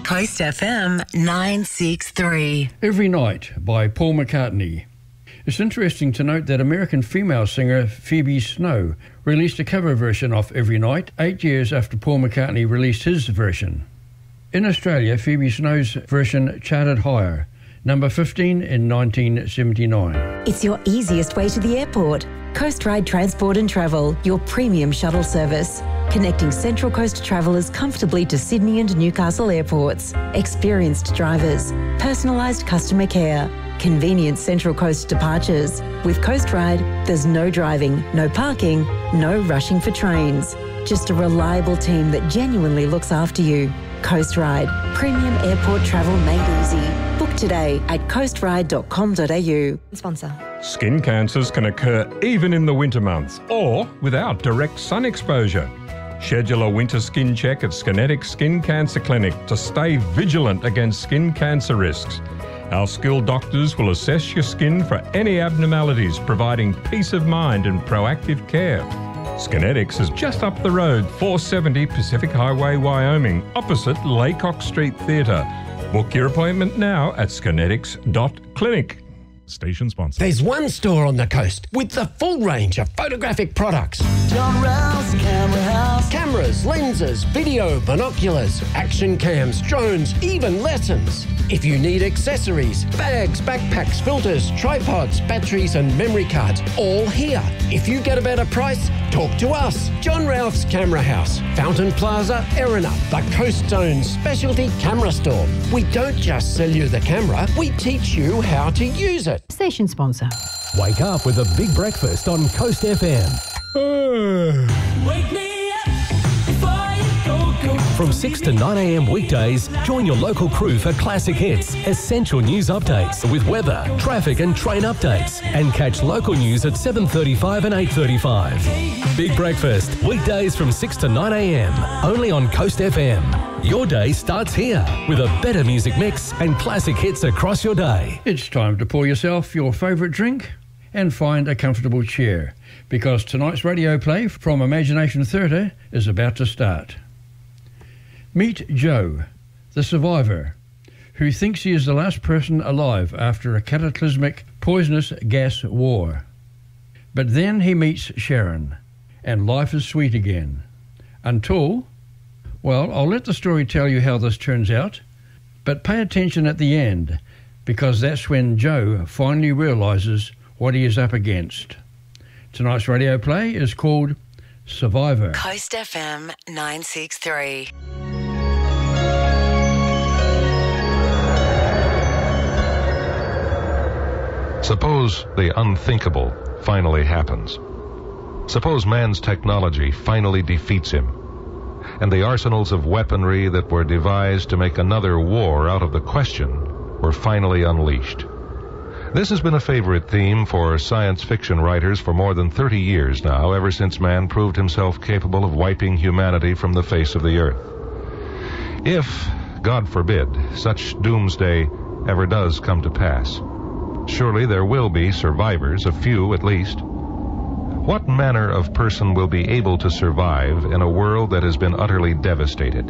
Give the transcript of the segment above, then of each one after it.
Coast FM 963. Every Night by Paul McCartney. It's interesting to note that American female singer Phoebe Snow released a cover version of Every Night 8 years after Paul McCartney released his version. In Australia, Phoebe Snow's version charted higher, number 15 in 1979. It's your easiest way to the airport. Coast Ride Transport and Travel, your premium shuttle service. Connecting Central Coast travellers comfortably to Sydney and Newcastle airports. Experienced drivers. Personalised customer care. Convenient Central Coast departures. With Coast Ride, there's no driving, no parking, no rushing for trains. Just a reliable team that genuinely looks after you. Coast Ride. Premium airport travel made easy. Book today at coastride.com.au. Sponsor. Skin cancers can occur even in the winter months or without direct sun exposure. Schedule a winter skin check at Skinetic Skin Cancer Clinic to stay vigilant against skin cancer risks. Our skilled doctors will assess your skin for any abnormalities, providing peace of mind and proactive care. Skinetics is just up the road, 470 Pacific Highway, Wyoming, opposite Laycock Street Theatre. Book your appointment now at skinetics.clinic. Station sponsor. There's one store on the coast with the full range of photographic products. John Rouse Camera House. Cameras, lenses, video, binoculars, action cams, drones, even lessons. If you need accessories, bags, backpacks, filters, tripods, batteries and memory cards, all here. If you get a better price, talk to us. John Ralph's Camera House, Fountain Plaza, Erina, the Coast Zone's specialty camera store. We don't just sell you the camera, we teach you how to use it. Station sponsor. Wake up with a big breakfast on Coast FM. Wake me up before you go. From 6 to 9 a.m. weekdays, join your local crew for classic hits, essential news updates with weather, traffic and train updates, and catch local news at 7:35 and 8:35. Big breakfast, weekdays from 6 to 9 a.m. only on Coast FM. Your day starts here with a better music mix and classic hits across your day. It's time to pour yourself your favourite drink and find a comfortable chair, because tonight's radio play from Imagination Theatre is about to start. Meet Joe, the survivor, who thinks he is the last person alive after a cataclysmic, poisonous gas war. But then he meets Sharon, and life is sweet again. Until, well, I'll let the story tell you how this turns out, but pay attention at the end, because that's when Joe finally realises what he is up against. Tonight's radio play is called Survivor. Coast FM 963. Suppose the unthinkable finally happens. Suppose man's technology finally defeats him, and the arsenals of weaponry that were devised to make another war out of the question were finally unleashed. This has been a favorite theme for science fiction writers for more than 30 years now, ever since man proved himself capable of wiping humanity from the face of the earth. If, God forbid, such doomsday ever does come to pass, surely there will be survivors, a few at least. What manner of person will be able to survive in a world that has been utterly devastated?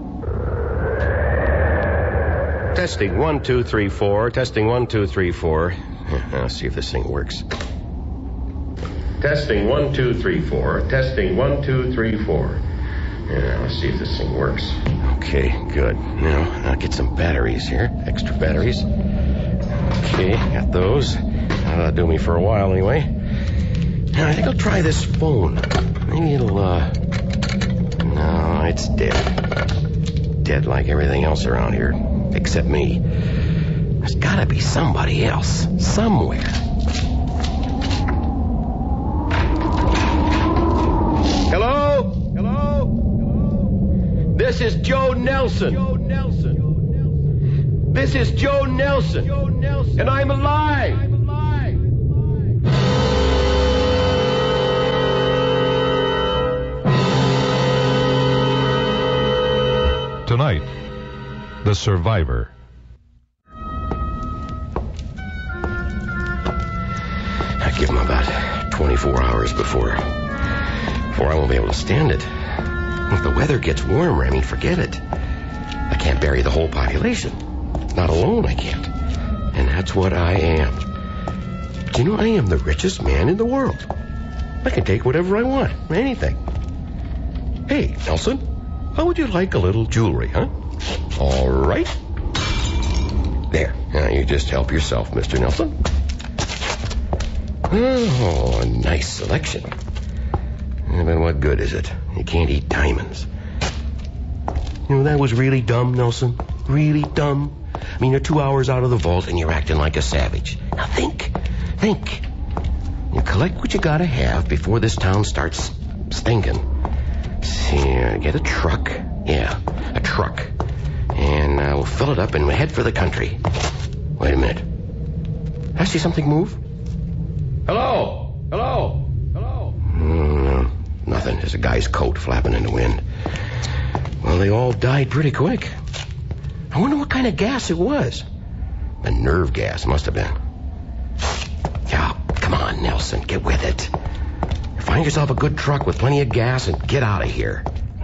Testing 1, 2, 3, 4. Testing 1, 2, 3, 4. Let's see if this thing works. Testing 1, 2, 3, 4. Testing 1, 2, 3, 4. Yeah, let's see if this thing works. Okay, good. Now, I'll get some batteries here. Extra batteries. Okay, got those. That'll do me for a while anyway. Now, I think I'll try this phone. Maybe it'll, No, it's dead. Dead like everything else around here. Except me. There's gotta be somebody else. Somewhere. Hello? Hello? Hello? This is Joe Nelson. Joe Nelson. This is Joe Nelson. Joe Nelson. And I'm alive. Tonight, The Survivor. I give him about 24 hours before I won't be able to stand it. If the weather gets warmer, forget it. I can't bury the whole population. Not alone, I can't. And that's what I am. But you know, I am the richest man in the world. I can take whatever I want, anything. Hey, Nelson, how would you like a little jewelry, huh? All right. There. Now you just help yourself, Mr. Nelson. Oh, a nice selection. But what good is it? You can't eat diamonds. You know, that was really dumb, Nelson. Really dumb. I mean, you're 2 hours out of the vault and you're acting like a savage. Now think. Think. You collect what you gotta have before this town starts stinking. See, get a truck. Yeah, a truck. And we'll fill it up and we'll head for the country. Wait a minute. I see something move. Hello? Hello? Hello? Nothing. There's a guy's coat flapping in the wind. Well, they all died pretty quick. I wonder what kind of gas it was. A nerve gas, must have been. Yeah, come on, Nelson, get with it. Find yourself a good truck with plenty of gas and get out of here.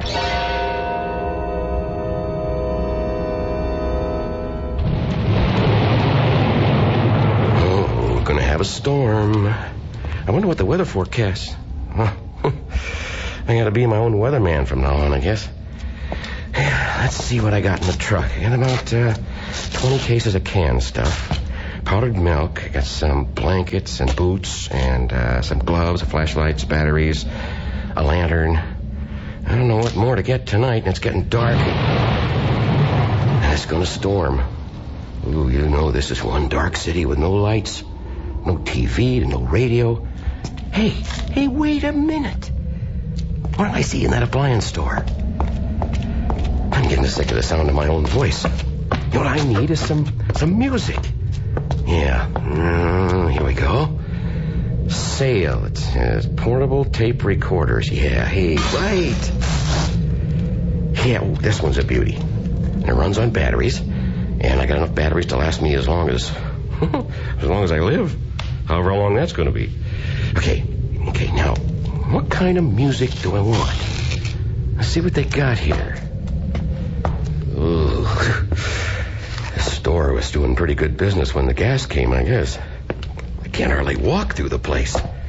Oh, we're gonna have a storm. I wonder what the weather forecast. I gotta be my own weatherman from now on, I guess. Let's see what I got in the truck. I got about 20 cases of canned stuff. Powdered milk. I got some blankets and boots and some gloves, flashlights, batteries, a lantern. I don't know what more to get tonight, and it's getting dark. And it's going to storm. Ooh, you know this is one dark city with no lights, no TV, and no radio. Hey, wait a minute. What did I see in that appliance store? I'm getting sick of the sound of my own voice. You know what I need is some music. Yeah, here we go. Sale. It says portable tape recorders. Yeah, hey, right. Yeah, this one's a beauty. And it runs on batteries. And I got enough batteries to last me as long as I live. However long that's going to be. Okay, now, what kind of music do I want? Let's see what they got here. Ooh. The store was doing pretty good business when the gas came, I guess. I can't hardly walk through the place.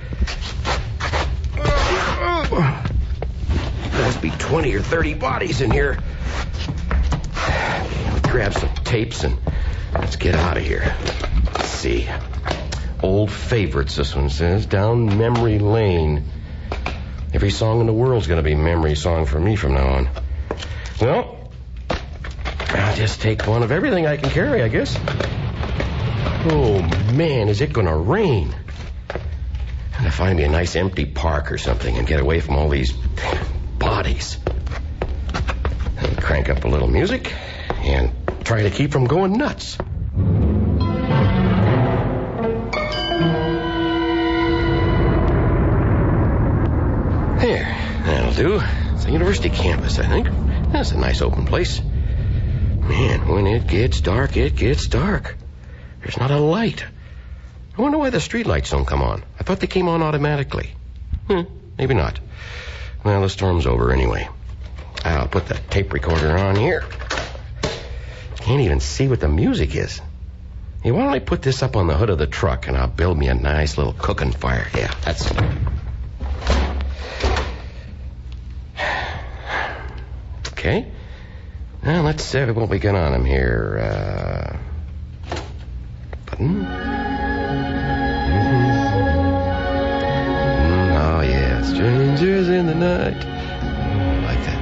There must be 20 or 30 bodies in here. Grab some tapes and let's get out of here. Let's see. Old favorites, this one says. Down memory lane. Every song in the world's going to be a memory song for me from now on. Well, I'll just take one of everything I can carry, I guess. Oh, man, is it going to rain? I'm going to find me a nice empty park or something and get away from all these bodies. And crank up a little music and try to keep from going nuts. There, that'll do. It's a university campus, I think. That's a nice open place. Man, when it gets dark, it gets dark. There's not a light. I wonder why the street lights don't come on. I thought they came on automatically. Maybe not. Well, the storm's over anyway. I'll put the tape recorder on here. Can't even see what the music is. Hey, why don't I put this up on the hood of the truck and I'll build me a nice little cooking fire. Yeah, that's it. Okay. Now, let's see what we got on him here. Button. Oh, yeah. Strangers in the night. I like that.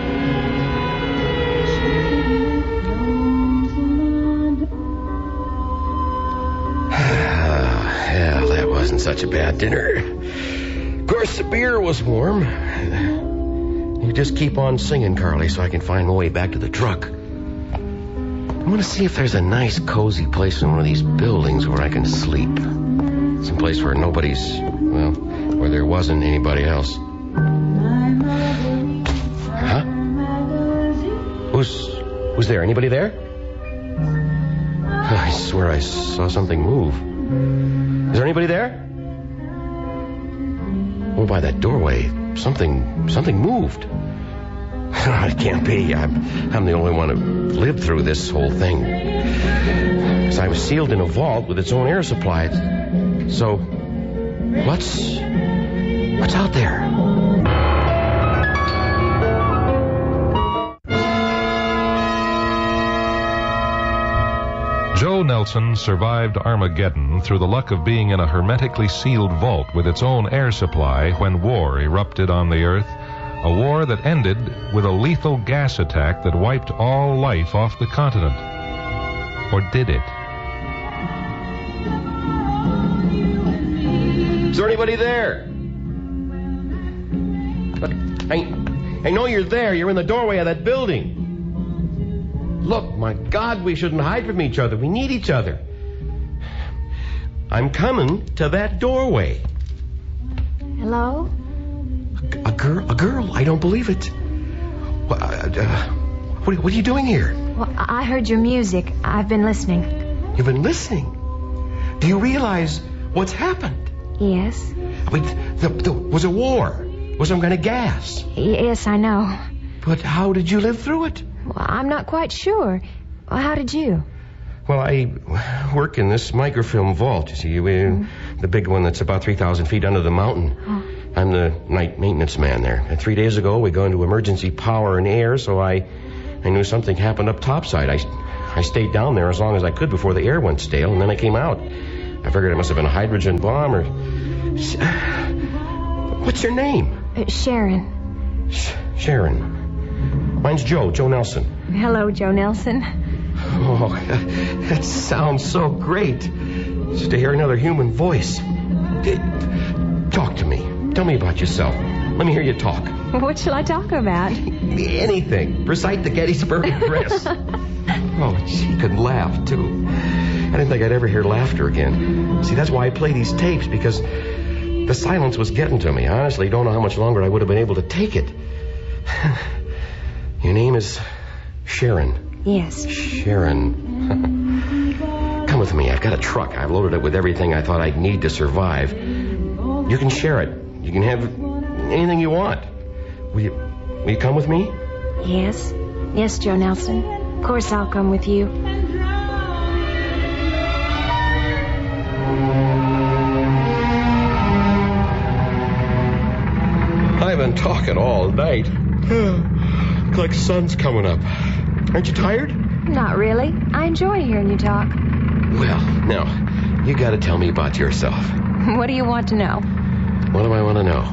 Hell, that wasn't such a bad dinner. Of course, the beer was warm. You just keep on singing, Carly, so I can find my way back to the truck. I want to see if there's a nice, cozy place in one of these buildings where I can sleep. Some place where nobody's, well, where there wasn't anybody else. Huh? Who's there? Anybody there? I swear I saw something move. Is there anybody there? Oh, by that doorway, something moved. It can't be. I'm the only one who lived through this whole thing. Because I was sealed in a vault with its own air supply. So, what's out there? Joe Nelson survived Armageddon through the luck of being in a hermetically sealed vault with its own air supply when war erupted on the Earth, a war that ended with a lethal gas attack that wiped all life off the continent. Or did it? Is there anybody there? Look, I know you're there. You're in the doorway of that building. Look, my God, we shouldn't hide from each other. We need each other. I'm coming to that doorway. Hello? A girl. I don't believe it. What are you doing here? Well, I heard your music. I've been listening. You've been listening? Do you realize what's happened? Yes. There was a war. Was some kind of gas. Yes, I know. But how did you live through it? Well, I'm not quite sure. Well, how did you? Well, I work in this microfilm vault, you see. The big one that's about 3,000 feet under the mountain. Oh. I'm the night maintenance man there. And 3 days ago, we go into emergency power and air, so I knew something happened up topside. I stayed down there as long as I could before the air went stale, and then I came out. I figured it must have been a hydrogen bomb or... What's your name? Sharon. Sharon. Mine's Joe Nelson. Hello, Joe Nelson. Oh, that sounds so great. Just to hear another human voice. Talk to me. Tell me about yourself. Let me hear you talk. What shall I talk about? Anything. Recite the Gettysburg Address. Oh, she could laugh, too. I didn't think I'd ever hear laughter again. See, that's why I play these tapes, because the silence was getting to me. I honestly don't know how much longer I would have been able to take it. Your name is Sharon. Yes. Sharon. Come with me. I've got a truck. I've loaded it with everything I thought I'd need to survive. You can share it. You can have anything you want. Will you come with me? Yes. Yes, Joe Nelson. Of course I'll come with you. I've been talking all night. Looks like sun's coming up. Aren't you tired? Not really. I enjoy hearing you talk. Well, now, you gotta tell me about yourself. What do you want to know? What do I want to know?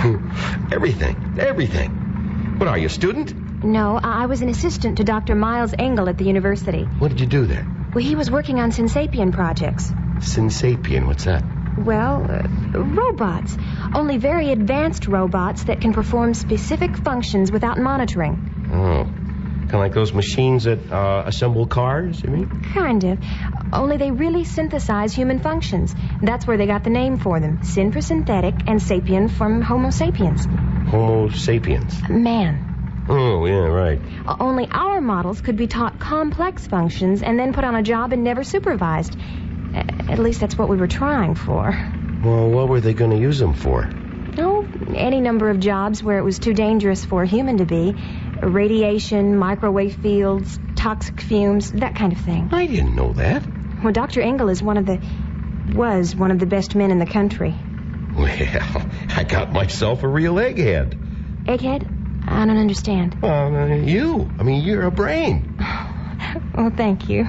Everything. What are you, a student? No, I was an assistant to Dr. Miles Engel at the university. What did you do there? Well, he was working on Synsapien projects. Synsapien? What's that? Well, robots. Only very advanced robots that can perform specific functions without monitoring. Oh. Kind of like those machines that assemble cars, you mean? Kind of. Only they really synthesize human functions. That's where they got the name for them. Syn for synthetic and sapien from Homo sapiens. Homo sapiens? Man. Oh, yeah, right. Only our models could be taught complex functions and then put on a job and never supervised. At least that's what we were trying for. Well, what were they going to use them for? Oh, any number of jobs where it was too dangerous for a human to be. Radiation, microwave fields, toxic fumes, that kind of thing. I didn't know that. Well, Dr. Engel is was one of the best men in the country. Well, I got myself a real egghead. Egghead? I don't understand. You. I mean, you're a brain. Oh, thank you.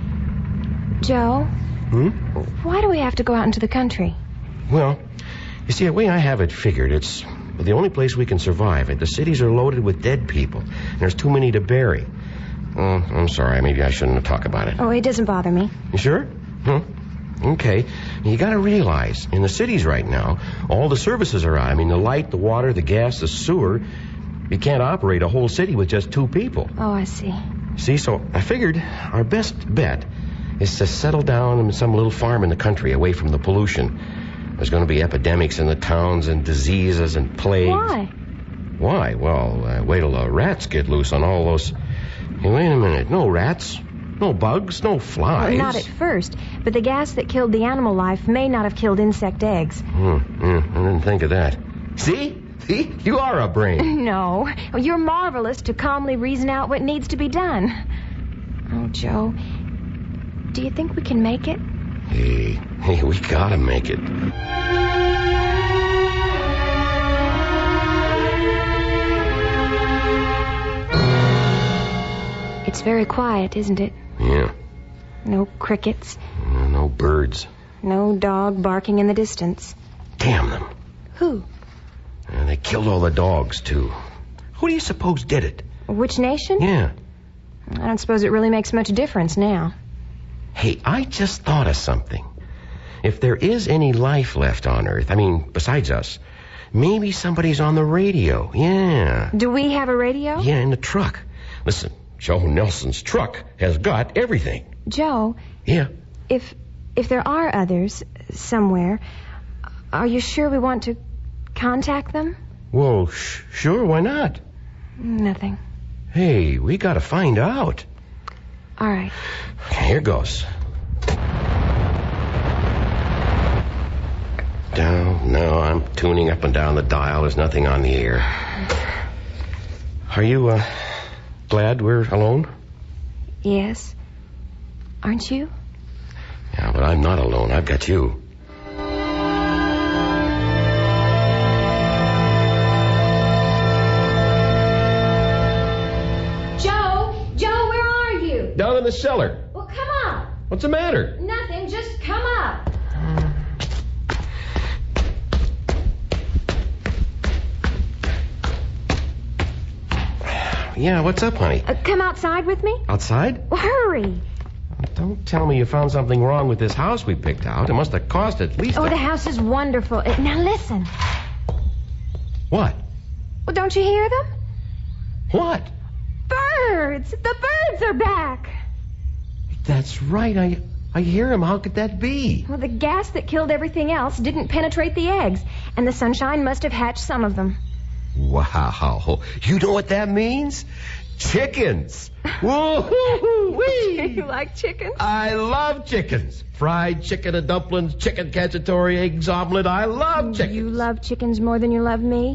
Joe? Why do we have to go out into the country? Well, you see, the way I have it figured, it's the only place we can survive. The cities are loaded with dead people. And there's too many to bury. Oh, I'm sorry. Maybe I shouldn't have talked about it. Oh, it doesn't bother me. You sure? Okay. You got to realize, in the cities right now, all the services are out. I mean, the light, the water, the gas, the sewer. You can't operate a whole city with just 2 people. Oh, I see. See, so I figured our best bet is to settle down in some little farm in the country away from the pollution. There's going to be epidemics in the towns and diseases and plagues. Why? Well, wait till the rats get loose on all those... Hey, wait a minute. No rats, no bugs, no flies. Well, not at first, but the gas that killed the animal life may not have killed insect eggs. I didn't think of that. See? See? You are a brain. No. You're marvelous to calmly reason out what needs to be done. Oh, Joe, do you think we can make it? Hey, we gotta make it. It's very quiet, isn't it? Yeah. No crickets. No birds. No dog barking in the distance. Damn them. Who? They killed all the dogs, too. Who do you suppose did it? Which nation? Yeah. I don't suppose it really makes much difference now. Hey, I just thought of something. If there is any life left on Earth, besides us, maybe somebody's on the radio. Yeah. Do we have a radio? Yeah, in the truck. Listen, Joe Nelson's truck has got everything. Joe? Yeah. If there are others somewhere, are you sure we want to contact them? Well, sure, why not? Nothing. Hey, we gotta find out. All right. Here goes. No, I'm tuning up and down the dial. There's nothing on the air. Are you, glad we're alone? Yes. Aren't you? Yeah, but I'm not alone. I've got you. Joe, where are you? Down in the cellar. Well, come up. What's the matter? Nothing, just come up. Yeah, what's up, honey? Come outside with me? Outside? Well, hurry. Don't tell me you found something wrong with this house we picked out. It must have cost at least... Oh, the house is wonderful. Now listen. What? Well, don't you hear them? What? Birds! The birds are back! That's right. I hear them. How could that be? Well, the gas that killed everything else didn't penetrate the eggs, and the sunshine must have hatched some of them. Wow. You know what that means? Chickens. Woo-hoo-hoo-wee. You like chickens? I love chickens. Fried chicken and dumplings, chicken cacciatore, eggs omelet. I love chickens. You love chickens more than you love me?